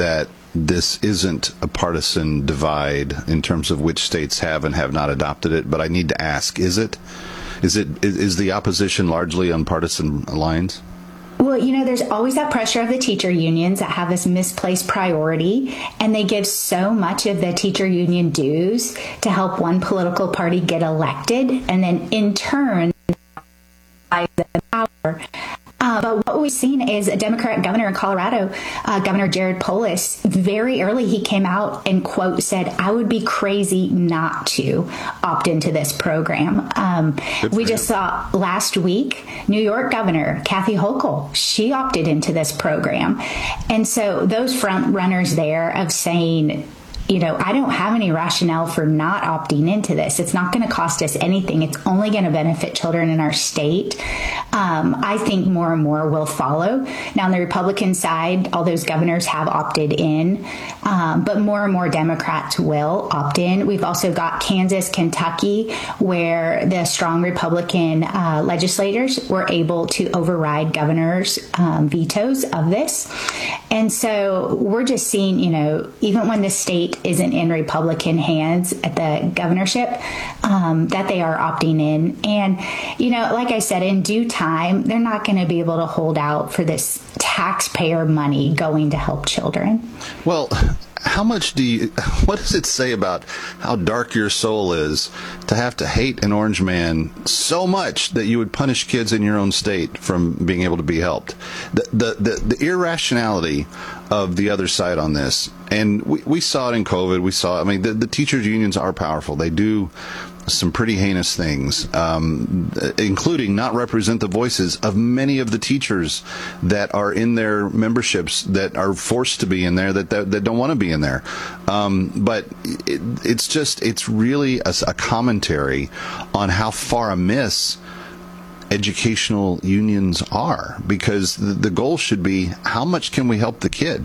that this isn't a partisan divide in terms of which states have and have not adopted it, but I need to ask, is it? Is the opposition largely on partisan lines? Well, there's always that pressure of the teacher unions that have this misplaced priority, and they give so much of the teacher union dues to help one political party get elected, and then in turn, the power. But what we've seen is a Democrat governor in Colorado, Governor Jared Polis, very early he came out and, quote, said, "I would be crazy not to opt into this program." We just saw last week, New York Governor Kathy Hochul, she opted into this program. And so those front runners there of saying, I don't have any rationale for not opting into this. It's not going to cost us anything. It's only going to benefit children in our state. I think more and more will follow. Now, on the Republican side, all those governors have opted in, but more and more Democrats will opt in. We've also got Kansas, Kentucky, where the strong Republican legislators were able to override governors' vetoes of this. And so we're just seeing, even when the state isn't in Republican hands at the governorship, that they are opting in. And, like I said, in due time, they're not going to be able to hold out for this taxpayer money going to help children. Well, what does it say about how dark your soul is to have to hate an orange man so much that you would punish kids in your own state from being able to be helped? The irrationality of the other side on this, and we saw it in COVID. The teachers' unions are powerful. They do some pretty heinous things, including not represent the voices of many of the teachers that are in their memberships that are forced to be in there that don't want to be in there. But it's really a commentary on how far amiss educational unions are, because the goal should be, how much can we help the kid?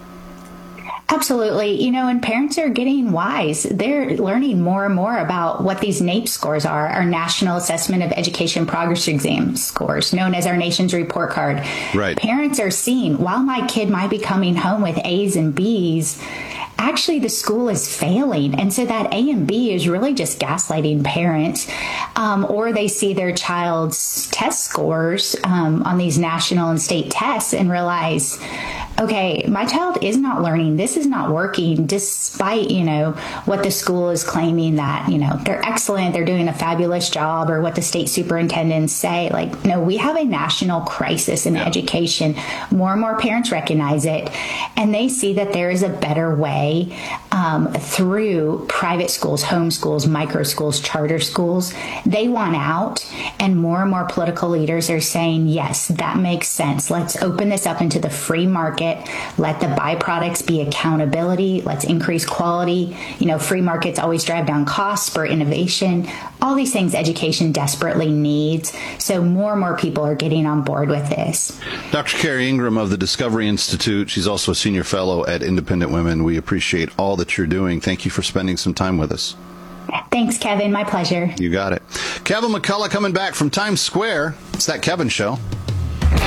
Absolutely. And parents are getting wise. They're learning more and more about what these NAEP scores are, our National Assessment of Education Progress Exam scores, known as our nation's report card. Right. Parents are seeing, while my kid might be coming home with A's and B's, actually the school is failing. And so that A and B is really just gaslighting parents. Or they see their child's test scores on these national and state tests and realize, okay, my child is not learning. This is not working, despite, what the school is claiming that, they're excellent, they're doing a fabulous job, or what the state superintendents say. No, we have a national crisis in education. More and more parents recognize it, and they see that there is a better way through private schools, home schools, micro schools, charter schools. They want out, and more political leaders are saying, yes, that makes sense. Let's open this up into the free market. Let the byproducts be accountability. Let's increase quality. Free markets always drive down costs, spur innovation. All these things education desperately needs. So more and more people are getting on board with this. Dr. Carrie Ingram of the Discovery Institute. She's also a senior fellow at Independent Women. We appreciate all that you're doing. Thank you for spending some time with us. Thanks, Kevin. My pleasure. You got it. Kevin McCullough coming back from Times Square. It's That Kevin Show.